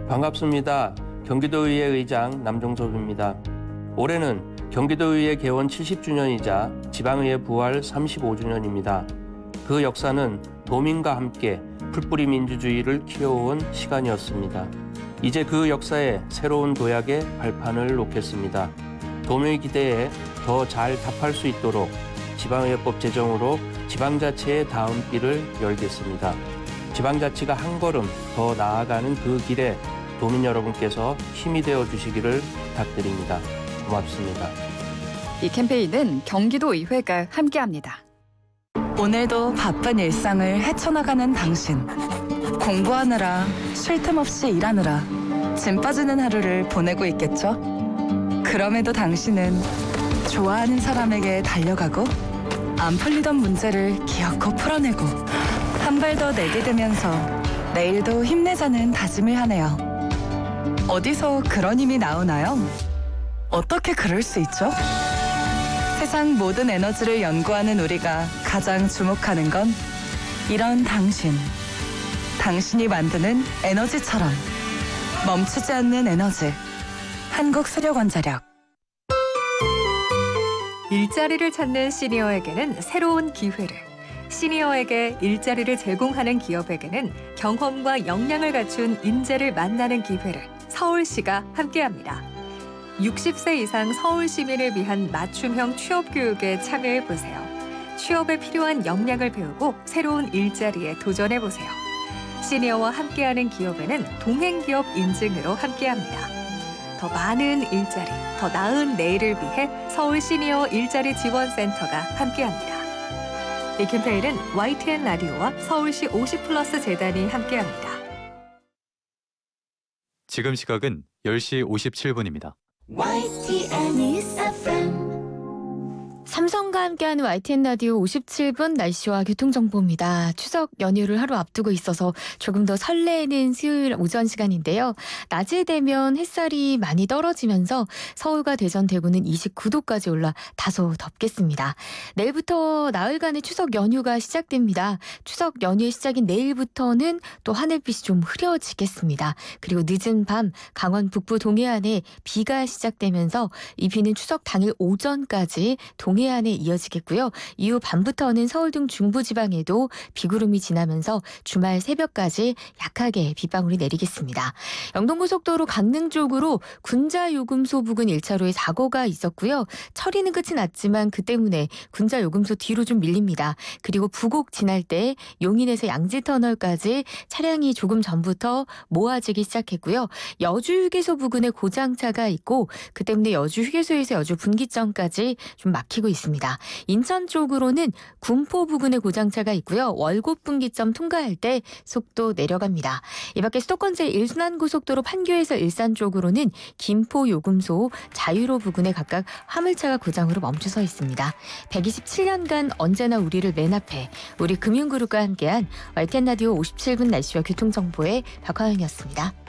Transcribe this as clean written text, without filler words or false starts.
반갑습니다. 경기도의회 의장 남종섭입니다. 올해는 경기도의회 개원 70주년이자 지방의회 부활 35주년입니다. 그 역사는 도민과 함께 풀뿌리 민주주의를 키워온 시간이었습니다. 이제 그 역사에 새로운 도약의 발판을 놓겠습니다. 도민의 기대에 더 잘 답할 수 있도록 지방의회법 제정으로 지방자치의 다음 길을 열겠습니다. 지방자치가 한 걸음 더 나아가는 그 길에 도민 여러분께서 힘이 되어 주시기를 부탁드립니다. 고맙습니다. 이 캠페인은 경기도의회가 함께합니다. 오늘도 바쁜 일상을 헤쳐나가는 당신. 공부하느라, 쉴 틈 없이 일하느라 짐 빠지는 하루를 보내고 있겠죠? 그럼에도 당신은 좋아하는 사람에게 달려가고 안 풀리던 문제를 기어코 풀어내고 한 발 더 내디디면서 내일도 힘내자는 다짐을 하네요. 어디서 그런 힘이 나오나요? 어떻게 그럴 수 있죠? 세상 모든 에너지를 연구하는 우리가 가장 주목하는 건 이런 당신. 당신이 만드는 에너지처럼 멈추지 않는 에너지. 한국수력원자력. 일자리를 찾는 시니어에게는 새로운 기회를, 시니어에게 일자리를 제공하는 기업에게는 경험과 역량을 갖춘 인재를 만나는 기회를 서울시가 함께합니다. 60세 이상 서울 시민을 위한 맞춤형 취업 교육에 참여해보세요. 취업에 필요한 역량을 배우고 새로운 일자리에 도전해보세요. 시니어와 함께하는 기업에는 동행기업 인증으로 함께합니다. 더 많은 일자리, 더 나은 내일을 위해 서울 시니어 일자리 지원센터가 함께합니다. 이 캠페인은 YTN 라디오와 서울시 50플러스 재단이 함께합니다. 지금 시각은 10시 57분입니다. YTN News FM. 삼성과 함께하는 YTN 라디오 57분 날씨와 교통정보입니다. 추석 연휴를 하루 앞두고 있어서 조금 더 설레는 수요일 오전 시간인데요. 낮에 되면 햇살이 많이 떨어지면서 서울과 대전, 대구는 29도까지 올라 다소 덥겠습니다. 내일부터 나흘간의 추석 연휴가 시작됩니다. 추석 연휴의 시작인 내일부터는 또 하늘빛이 좀 흐려지겠습니다. 그리고 늦은 밤 강원 북부 동해안에 비가 시작되면서 이 비는 추석 당일 오전까지 동해안에 이어지겠고요. 이후 밤부터는 서울 등 중부지방에도 비구름이 지나면서 주말 새벽까지 약하게 빗방울이 내리겠습니다. 영동고속도로 강릉 쪽으로 군자요금소 부근 1차로에 사고가 있었고요. 처리는 끝이 났지만 그 때문에 군자요금소 뒤로 좀 밀립니다. 그리고 부곡 지날 때 용인에서 양지터널까지 차량이 조금 전부터 모아지기 시작했고요. 여주휴게소 부근에 고장차가 있고 그 때문에 여주휴게소에서 여주 분기점까지 좀 막히고 있습니다. 인천 쪽으로는 군포 부근에 고장차가 있고요. 월곶 분기점 통과할 때 속도 내려갑니다. 이 밖에 수도권제 1순환고속도로 판교에서 일산 쪽으로는 김포 요금소 자유로 부근에 각각 화물차가 고장으로 멈춰서 있습니다. 127년간 언제나 우리를 맨 앞에 우리 금융그룹과 함께한 YTN 라디오 57분 날씨와 교통정보의 박화영이었습니다.